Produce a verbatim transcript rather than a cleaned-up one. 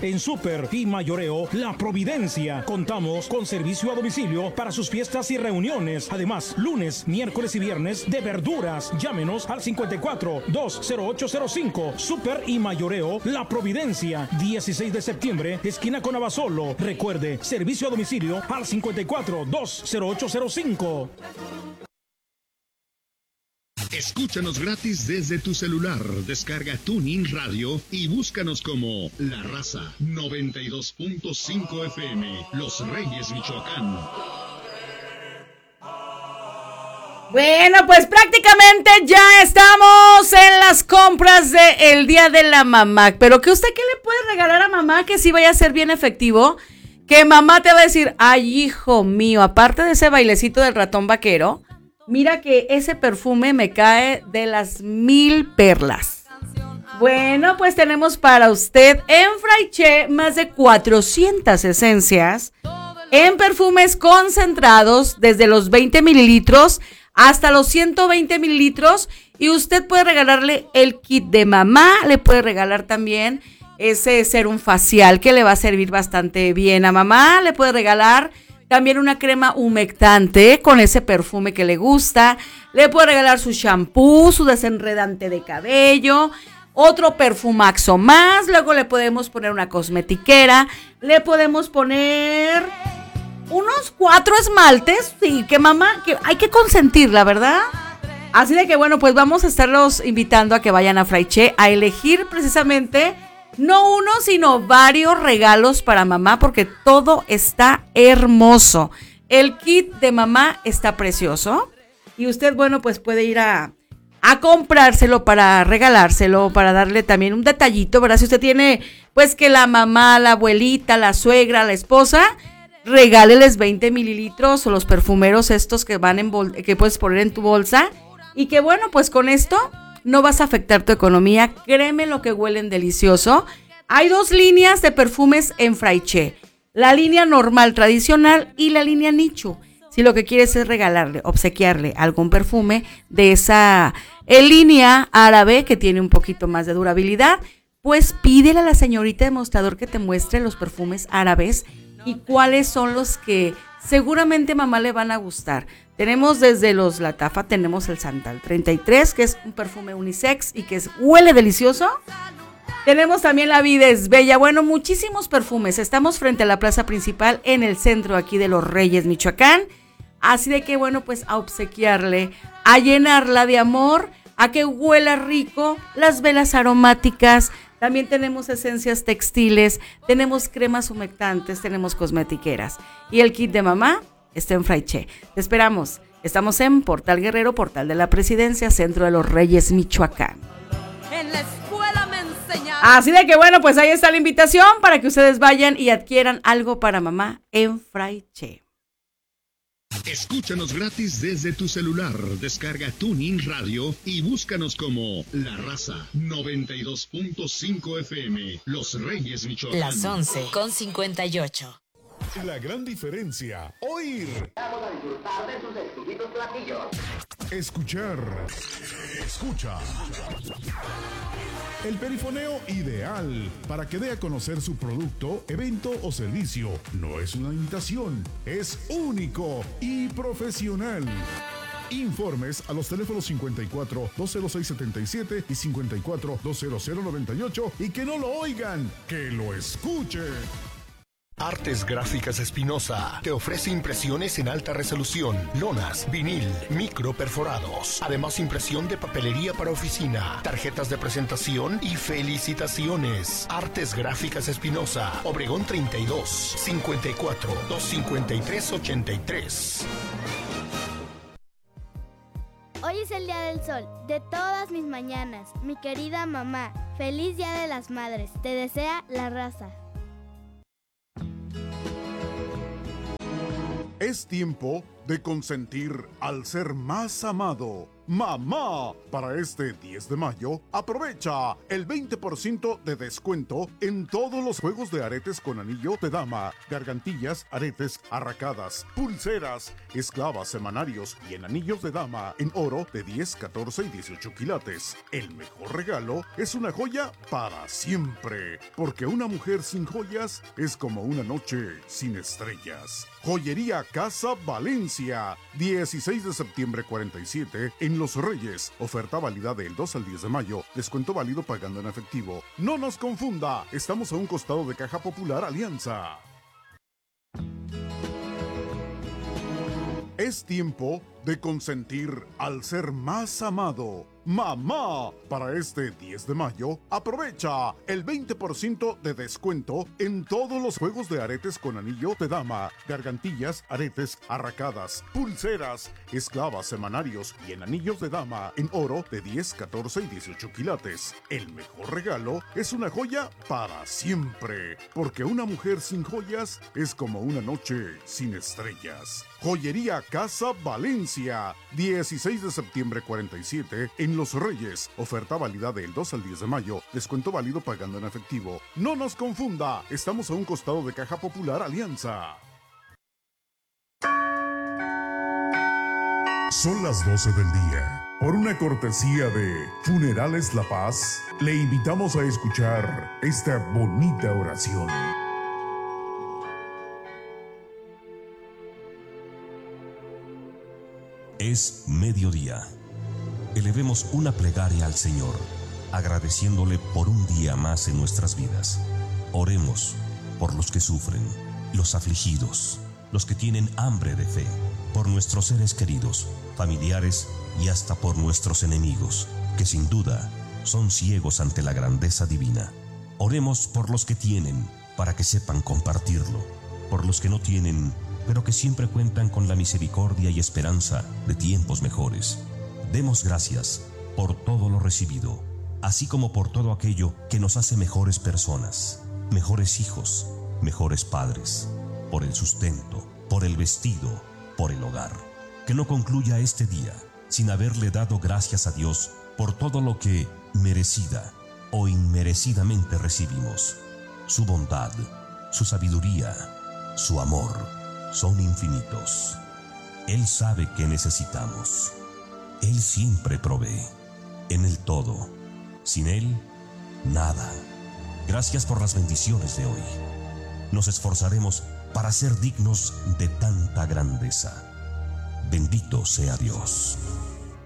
En Super y Mayoreo La Providencia contamos con servicio a domicilio para sus fiestas y reuniones. Además, lunes, miércoles y viernes de verduras. Llámenos al cincuenta y cuatro, dos cero ocho cero cinco. Super y Mayoreo La Providencia, dieciséis de septiembre, esquina con Abasolo. Recuerde, servicio a domicilio al cincuenta y cuatro, dos cero ocho cero cinco. Escúchanos gratis desde tu celular. Descarga TuneIn Radio y búscanos como La Raza noventa y dos punto cinco F M, Los Reyes, Michoacán. Bueno, pues prácticamente ya estamos en las compras del Día de la Mamá. Pero ¿que usted qué le puede regalar a mamá que sí vaya a ser bien efectivo? Que mamá te va a decir, ay, hijo mío, aparte de ese bailecito del ratón vaquero, mira que ese perfume me cae de las mil perlas. Bueno, pues tenemos para usted en Fraiche más de cuatrocientas esencias en perfumes concentrados desde los veinte mililitros hasta los ciento veinte mililitros, y usted puede regalarle el kit de mamá, le puede regalar también ese serum facial que le va a servir bastante bien a mamá, le puede regalar también una crema humectante con ese perfume que le gusta, le puede regalar su shampoo, su desenredante de cabello, otro perfumaxo más, luego le podemos poner una cosmetiquera, le podemos poner unos cuatro esmaltes, sí, que mamá, que hay que consentirla, ¿verdad? Así de que bueno, pues vamos a estarlos invitando a que vayan a Fraiche a elegir precisamente no uno, sino varios regalos para mamá, porque todo está hermoso. El kit de mamá está precioso y usted, bueno, pues puede ir a, a comprárselo para regalárselo, para darle también un detallito, ¿verdad? Si usted tiene, pues, que la mamá, la abuelita, la suegra, la esposa, regáleles veinte mililitros o los perfumeros estos que van en bol- que puedes poner en tu bolsa, y que bueno, pues con esto no vas a afectar tu economía. Créeme lo que huelen delicioso. Hay dos líneas de perfumes en Fraiche, la línea normal tradicional y la línea nicho. Si lo que quieres es regalarle, obsequiarle algún perfume de esa eh, línea árabe que tiene un poquito más de durabilidad, pues pídele a la señorita demostrador que te muestre los perfumes árabes y cuáles son los que seguramente mamá le van a gustar. Tenemos desde los Latafa, tenemos el Santal treinta y tres, que es un perfume unisex y que es, huele delicioso. Tenemos también la Vida es Bella. Bueno, muchísimos perfumes. Estamos frente a la plaza principal en el centro aquí de Los Reyes, Michoacán. Así de que bueno, pues a obsequiarle, a llenarla de amor, a que huela rico, las velas aromáticas. También tenemos esencias textiles, tenemos cremas humectantes, tenemos cosmetiqueras. Y el kit de mamá está en Fraiche. Te esperamos. Estamos en Portal Guerrero, Portal de la Presidencia, Centro de Los Reyes, Michoacán. En la escuela me enseñaron. Así de que bueno, pues ahí está la invitación para que ustedes vayan y adquieran algo para mamá en Fraiche. Escúchanos gratis desde tu celular. Descarga TuneIn Radio y búscanos como La Raza noventa y dos punto cinco F M, Los Reyes, Michoacán. Las once con cincuenta y ocho. La gran diferencia, oír. Vamos a disfrutar de sus exquisitos platillos. Escuchar. Escucha. El perifoneo ideal para que dé a conocer su producto, evento o servicio. No es una imitación, es único y profesional. Informes a los teléfonos cincuenta y cuatro, dos cero seis, setenta y siete y cincuenta y cuatro, dos cero cero, noventa y ocho, y que no lo oigan, que lo escuchen. Artes Gráficas Espinosa te ofrece impresiones en alta resolución, lonas, vinil, micro perforados, además impresión de papelería para oficina, tarjetas de presentación y felicitaciones. Artes Gráficas Espinosa, Obregón treinta y dos, cincuenta y cuatro, doscientos cincuenta y tres, ochenta y tres. Hoy es el Día del Sol, de todas mis mañanas. Mi querida mamá, feliz Día de las Madres. Te desea La Raza. Es tiempo de consentir al ser más amado. Mamá. Para este diez de mayo, aprovecha el veinte por ciento de descuento en todos los juegos de aretes con anillo de dama, gargantillas, aretes, arracadas, pulseras, esclavas, semanarios y en anillos de dama en oro de diez, catorce y dieciocho quilates. El mejor regalo es una joya para siempre, porque una mujer sin joyas es como una noche sin estrellas. Joyería Casa Valencia, dieciséis de septiembre cuarenta y siete en Los Reyes. Oferta válida del dos al diez de mayo. Descuento válido pagando en efectivo. No nos confunda, estamos a un costado de Caja Popular Alianza. Es tiempo de consentir al ser más amado. Mamá. Para este diez de mayo, aprovecha el veinte por ciento de descuento en todos los juegos de aretes con anillo de dama, gargantillas, aretes, arracadas, pulseras, esclavas, semanarios y en anillos de dama en oro de diez, catorce y dieciocho quilates. El mejor regalo es una joya para siempre, porque una mujer sin joyas es como una noche sin estrellas. Joyería Casa Valencia, dieciséis de septiembre cuarenta y siete en Los Reyes. Oferta válida del dos al diez de mayo. Descuento válido pagando en efectivo. No nos confunda, estamos a un costado de Caja Popular Alianza. Son las doce del día. Por una cortesía de Funerales La Paz, le invitamos a escuchar esta bonita oración. Es mediodía. Elevemos una plegaria al Señor, agradeciéndole por un día más en nuestras vidas. Oremos por los que sufren, los afligidos, los que tienen hambre de fe, por nuestros seres queridos, familiares y hasta por nuestros enemigos, que sin duda son ciegos ante la grandeza divina. Oremos por los que tienen, para que sepan compartirlo, por los que no tienen, pero que siempre cuentan con la misericordia y esperanza de tiempos mejores. Demos gracias por todo lo recibido, así como por todo aquello que nos hace mejores personas, mejores hijos, mejores padres, por el sustento, por el vestido, por el hogar. Que no concluya este día sin haberle dado gracias a Dios por todo lo que merecida o inmerecidamente recibimos. Su bondad, su sabiduría, su amor son infinitos. Él sabe que necesitamos. Él siempre provee, en el todo. Sin Él, nada. Gracias por las bendiciones de hoy. Nos esforzaremos para ser dignos de tanta grandeza. Bendito sea Dios.